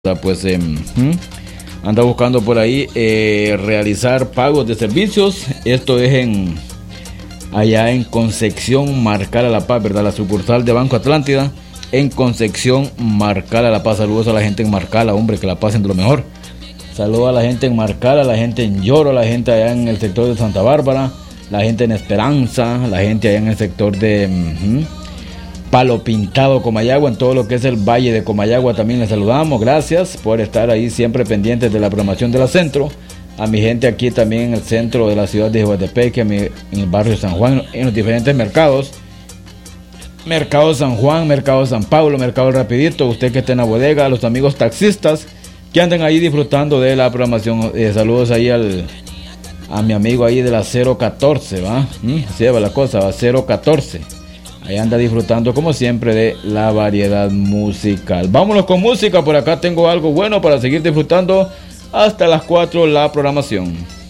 Pues anda buscando por ahí realizar pagos de servicios. Esto es allá en Concepción, Marcala, La Paz, ¿verdad? La sucursal de Banco Atlántida en Concepción, Marcala, La Paz. Saludos a la gente en Marcala, hombre, que la pasen de lo mejor. Saludos a la gente en Marcala, la gente en Lloro, la gente allá en el sector de Santa Bárbara, la gente en Esperanza, la gente allá en el sector de Palo Pintado, Comayagua, en todo lo que es el Valle de Comayagua también les saludamos. Gracias por estar ahí siempre pendientes de la programación de la Centro. A mi gente aquí también en el centro de la ciudad de Jihuatepec, en el barrio San Juan, en los diferentes mercados. Mercado San Juan, Mercado San Pablo, Mercado Rapidito, usted que está en la bodega, a los amigos taxistas que andan ahí disfrutando de la programación. Saludos ahí a mi amigo ahí de la 014, ¿va? Así va la cosa, va 014. Ahí anda disfrutando como siempre de la variedad musical. Vámonos con música, por acá tengo algo bueno para seguir disfrutando hasta las 4 la programación.